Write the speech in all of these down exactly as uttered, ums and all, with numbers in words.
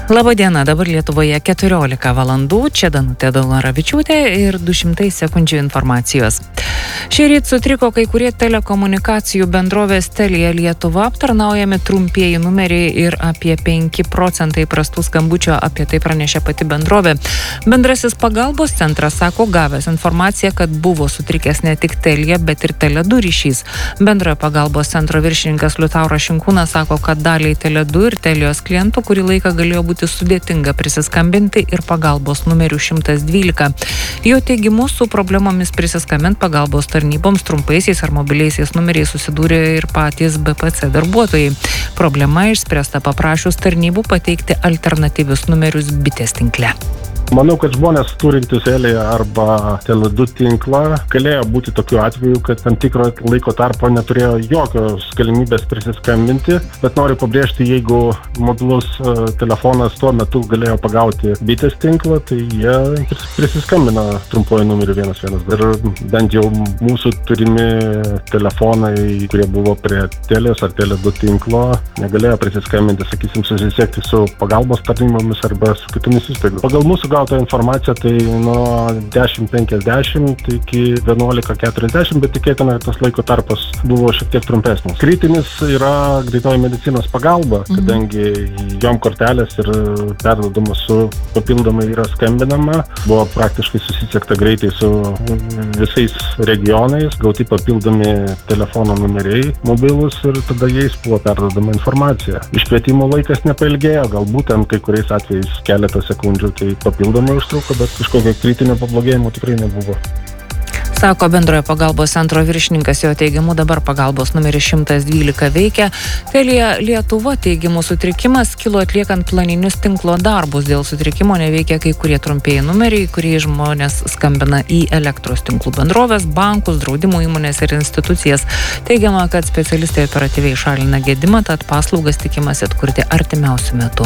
Labadiena, dabar Lietuvoje keturiolika valandų, čia Danutė Dolaravičiūtė ir du šimtai sekundžių informacijos. Šįryt sutriko kai kurie telekomunikacijų bendrovės Telia Lietuva aptarnaujami trumpieji numeriai ir apie penki procentai prastų skambučio, apie tai pranešė pati bendrovė. Bendrasis pagalbos centras sako gavęs informaciją, kad buvo sutrikęs ne tik Telia, bet ir Tele du ryšys. Bendrojo pagalbos centro viršininkas Liutauras Šinkūnas sako, kad daliai Tele du ir Telios klientų kurį laiką galėjo būti sudėtinga prisiskambinti ir pagalbos numeriu šimtas dvylika. Jo teigimu, su problemomis prisiskambint pagalbos tarnyboms trumpaisiais ar mobiliaisiais numeriais susidūrė ir patys B P C darbuotojai. Problema išspręsta paprašius tarnybų pateikti alternatyvius numerius bitės tinkle. Manau, kad žmonės turintys Telia arba Tele du tinklą galėjo būti tokiu atveju, kad tam tikro laiko tarpo neturėjo jokios galimybės prisiskambinti, bet noriu pabrėžti, jeigu mobilus uh, telefonas tuo metu galėjo pagauti bitės tinklą, tai jie prisiskambina trumpuoju numeriu vienas vienas. Ir bent jau mūsų turimi telefonai, kurie buvo prie Telios ar Tele du tinklo, negalėjo prisiskambinti, sakysim, susisiekti su pagalbos tarnybomis arba su kitomis įstaigomis. Pagal mūsų gautą informaciją tai nuo dešimt penkiasdešimt iki vienuolika keturiasdešimt, bet tikėtina, kad tas laiko tarpas buvo šiek tiek trumpesnis. Kritinis yra greitoji medicinos pagalba, kadangi jom kortelės ir perduodama su papildomai yra skambinama. Buvo praktiškai susisiekta greitai su visais regionais, gauti papildomi telefono numeriai mobilus ir tada jais buvo perduodama informacija. Iškvietimo laikas nepailgėjo, galbūt ten kai kuriais atvejais keletą sekundžių tai papildomai užtruko, bet kažkokio kritinio pablogėjimo tikrai nebuvo. Sako bendrojo pagalbos centro viršininkas, jo teigimu dabar pagalbos numeris šimtas dvylika veikia. Telia Lietuva teigimu sutrikimas kilo atliekant planinius tinklo darbus. Dėl sutrikimo neveikia kai kurie trumpieji numeriai, kurie žmonės skambina į elektros tinklų bendrovės, bankus, draudimo įmonės ir institucijas. Teigiama, kad specialistai operatyviai šalina gedimą, tad paslaugas tikimasi atkurti artimiausiu metu.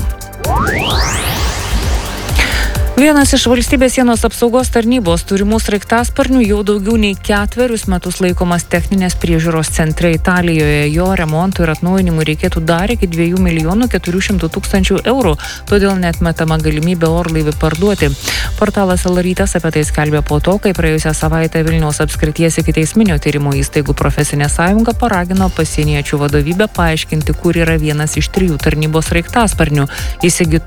Vienas iš valstybės sienos apsaugos tarnybos turimų sraigtasparnių jau daugiau nei ketverius metus laikomas techninės priežiūros centre Italijoje. Jo remontui ir atnaujinimui reikėtų dar iki dviejų milijonų keturių šimtų tūkstančių eurų, todėl neatmetama galimybė orlaivį parduoti. Portalas L Rytas apie tai skelbė po to, kai praėjusią savaitę Vilniaus apskrities ikiteisminio tyrimo įstaigų profesinė sąjunga paragino pasieniečių vadovybę paaiškinti, kur yra vienas iš trijų tarnybos sraigtasparnių įsigytų